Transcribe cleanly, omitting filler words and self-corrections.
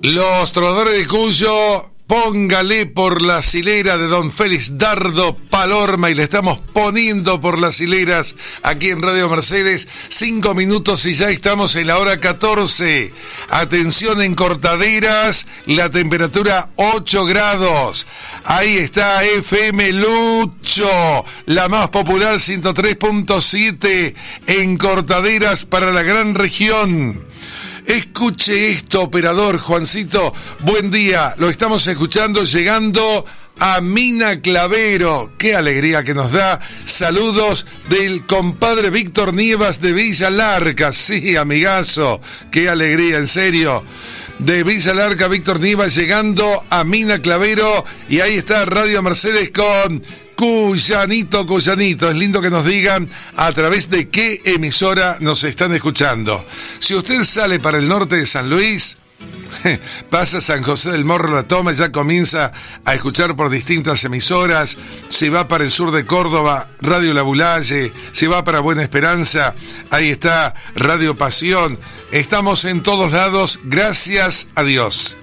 Los trovadores de Cuyo, póngale por las hileras de don Félix Dardo Palorma, y le estamos poniendo por las hileras aquí en Radio Mercedes. 5 minutos y ya estamos en la hora 14. Atención en Cortaderas, la temperatura 8 grados. Ahí está FM Lucho, la más popular, 103.7 en Cortaderas para la gran región. Escuche esto, operador Juancito, buen día, lo estamos escuchando llegando a Mina Clavero. Qué alegría que nos da. Saludos del compadre Víctor Nievas de Villa Larca. Sí, amigazo, qué alegría, en serio. De Villa Larca, Víctor Nievas llegando a Mina Clavero, y ahí está Radio Mercedes con Cuyanito. Es lindo que nos digan a través de qué emisora nos están escuchando. Si usted sale para el norte de San Luis, pasa San José del Morro, La Toma, ya comienza a escuchar por distintas emisoras. Si va para el sur de Córdoba, Radio La Bulalle. Si va para Buena Esperanza, ahí está Radio Pasión. Estamos en todos lados, gracias a Dios.